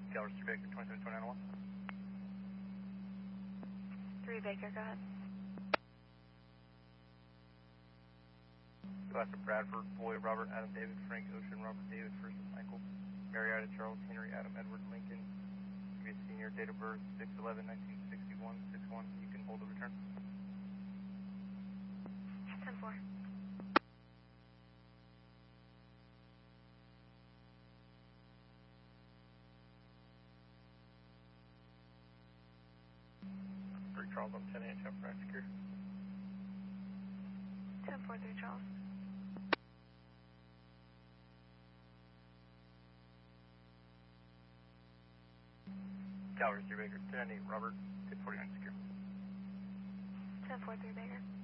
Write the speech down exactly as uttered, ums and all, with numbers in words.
Calvary three Baker, twenty-seven twenty-nine oh one. three Baker, go ahead. Go after Bradford, Boyd, Robert, Adam, David, Frank, Ocean, Robert, David, First, Michael, Marietta, Charles, Henry, Adam, Edward, Lincoln. Be a senior, date of birth six eleven nineteen sixty-one, six one. You can hold the return. ten four. three Charles on ten inch, after secure. ten four, three Charles. Calvary three Baker, ten eight Robert, ten forty-nine secure. ten four, three Baker.